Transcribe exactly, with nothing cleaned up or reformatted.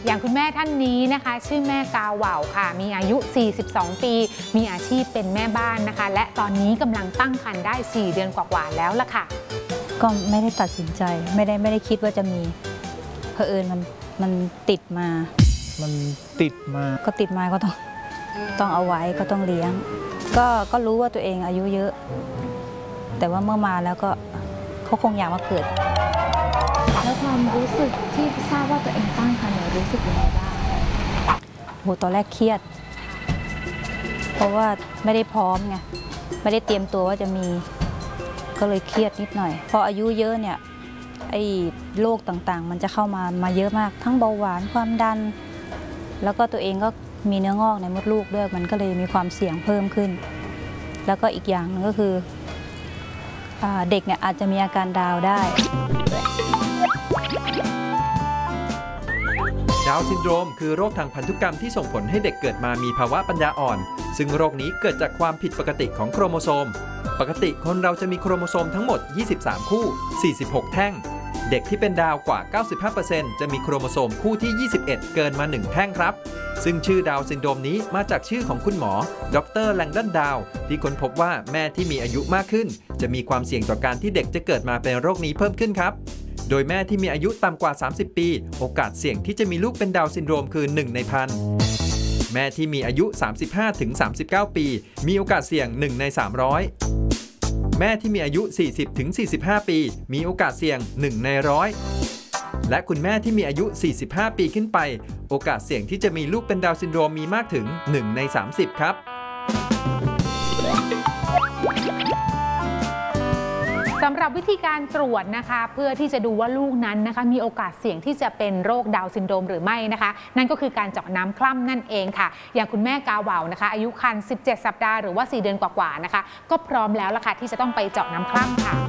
อย่างคุณแม่ท่านนี้นะคะชื่อแม่กาเหว่าค่ะมีอายุสี่สิบสองปีมีอาชีพเป็นแม่บ้านนะคะและตอนนี้กำลังตั้งครรภ์ได้สี่เดือนกว่าๆแล้วล่ะค่ะก็ไม่ได้ตัดสินใจไม่ได้ไม่ได้คิดว่าจะมีเผอิญมันมันติดมามันติดมาก็ติดมาก็ต้องต้องเอาไว้ก็ต้องเลี้ยงก็ก็รู้ว่าตัวเองอายุเยอะแต่ว่าเมื่อมาแล้วก็เขาคงอยากมาเกิดแล้วความรู้สึกที่ทราบว่าตัวเองตั้งครรภ์รู้สึกยังไงบ้างโหตอนแรกเครียดเพราะว่าไม่ได้พร้อมไงไม่ได้เตรียมตัวว่าจะมีก็เลยเครียดนิดหน่อยพออายุเยอะเนี่ยไอ้โรคต่างๆมันจะเข้ามามาเยอะมากทั้งเบาหวานความดันแล้วก็ตัวเองก็มีเนื้องอกในมดลูกด้วยมันก็เลยมีความเสี่ยงเพิ่มขึ้นแล้วก็อีกอย่างหนึ่งก็คือเด็กเนี่ยอาจจะมีอาการดาวน์ได้ดาวน์ซินโดรมคือโรคทางพันธุกรรมที่ส่งผลให้เด็กเกิดมามีภาวะปัญญาอ่อนซึ่งโรคนี้เกิดจากความผิดปกติของโครโมโซมปกติคนเราจะมีโครโมโซมทั้งหมดยี่สิบสามคู่สี่สิบหกแท่งเด็กที่เป็นดาวกว่า เก้าสิบห้าเปอร์เซ็นต์ จะมีโครโมโซมคู่ที่ยี่สิบเอ็ดเกินมาหนึ่งแท่งครับซึ่งชื่อดาวน์ซินโดรมนี้มาจากชื่อของคุณหมอดรแลงดอนดาวน์ที่ค้นพบว่าแม่ที่มีอายุมากขึ้นจะมีความเสี่ยงต่อการที่เด็กจะเกิดมาเป็นโรคนี้เพิ่มขึ้นครับโดยแม่ที่มีอายุต่ำกว่าสามสิบปีโอกาสเสี่ยงที่จะมีลูกเป็นดาวน์ซินโดรมคือหนึ่งในพันแม่ที่มีอายุ สามสิบห้าถึงสามสิบเก้า ปีมีโอกาสเสี่ยงหนึ่งในสามร้อยแม่ที่มีอายุ สี่สิบถึงสี่สิบห้า ปีมีโอกาสเสี่ยงหนึ่งในหนึ่งร้อยและคุณแม่ที่มีอายุ สี่สิบห้า ปีขึ้นไปโอกาสเสี่ยงที่จะมีลูกเป็นดาวน์ซินโดรมมีมากถึงหนึ่งในสามสิบครับสำหรับวิธีการตรวจนะคะเพื่อที่จะดูว่าลูกนั้นนะคะมีโอกาสเสี่ยงที่จะเป็นโรคดาวน์ซินโดรมหรือไม่นะคะนั่นก็คือการเจาะน้ำคร่ำนั่นเองค่ะอย่างคุณแม่กาเหว่านะคะอายุครรภ์สิบเจ็ดสัปดาห์หรือว่าสี่เดือนกว่าๆนะคะก็พร้อมแล้วล่ะค่ะที่จะต้องไปเจาะน้ำคร่ำค่ะ